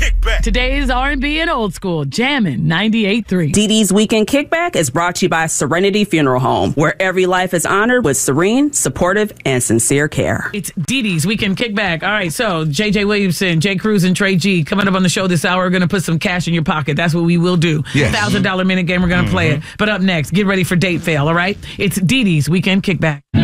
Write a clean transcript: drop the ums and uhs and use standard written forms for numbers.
Kickback. Today's R&B and old school, Jammin' 98.3. Dee Dee's Weekend Kickback is brought to you by Serenity Funeral Home, where every life is honored with serene, supportive, and sincere care. It's Dee Dee's Weekend Kickback. All right, so J.J. Williamson, Jay Cruz, and Trey G coming up on the show this hour. We're going to put some cash in your pocket. That's what we will do. Yes. $1,000 minute game. We're going to play it. But up next, get ready for Date Fail, all right? It's Dee Dee's Weekend Kickback.